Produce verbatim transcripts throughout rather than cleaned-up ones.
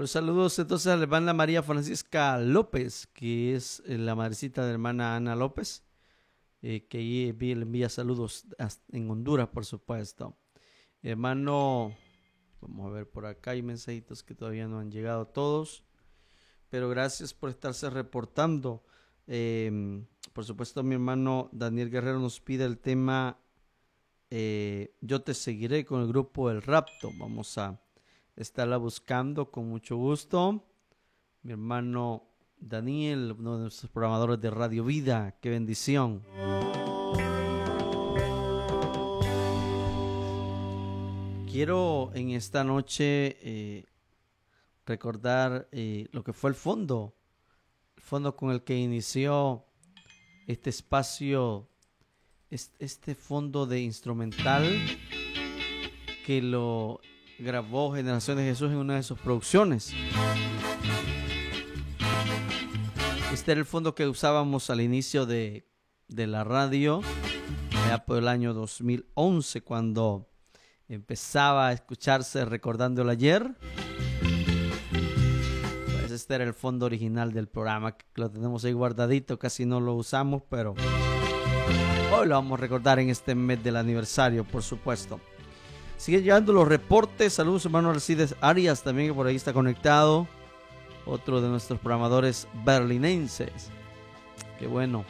Los saludos entonces a la hermana María Francisca López, que es la madrecita de la hermana Ana López, eh, que ahí le envía saludos en Honduras, por supuesto. Hermano, vamos a ver por acá, hay mensajitos que todavía no han llegado todos, pero gracias por estarse reportando. Eh, por supuesto, mi hermano Daniel Guerrero nos pide el tema eh, Yo te seguiré con el grupo El Rapto. Vamos a estarla buscando con mucho gusto. Mi hermano Daniel, uno de nuestros programadores de Radio Vida, qué bendición. Quiero en esta noche eh, recordar eh, lo que fue el fondo, el fondo con el que inició este espacio, este, este fondo de instrumental que lo grabó Generaciones de Jesús en una de sus producciones. Este era el fondo que usábamos al inicio de, de la radio, allá por el año dos mil once, cuando empezaba a escucharse Recordando el Ayer. Pues este era el fondo original del programa, que lo tenemos ahí guardadito, casi no lo usamos, pero hoy lo vamos a recordar en este mes del aniversario, por supuesto. Siguen llegando los reportes. Saludos, hermano Alcides Arias, también que por ahí está conectado. Otro de nuestros programadores berlinenses. Qué bueno.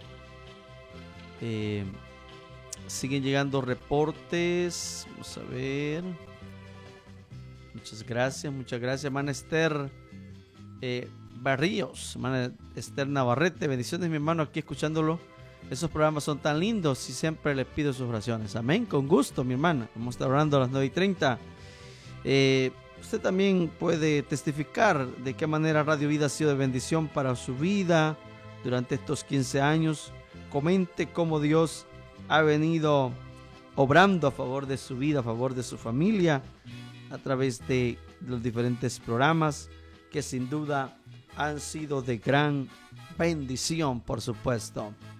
Eh, siguen llegando reportes. Vamos a ver. Muchas gracias, muchas gracias, hermana Esther eh, Barrios, hermana Esther Navarrete. Bendiciones, mi hermano, aquí escuchándolo. Esos programas son tan lindos y siempre les pido sus oraciones. Amén, con gusto, mi hermana. Vamos a estar orando a las nueve y treinta. Eh, usted también puede testificar de qué manera Radio Vida ha sido de bendición para su vida durante estos quince años. Comente cómo Dios ha venido obrando a favor de su vida, a favor de su familia, a través de los diferentes programas que sin duda han sido de gran bendición, por supuesto.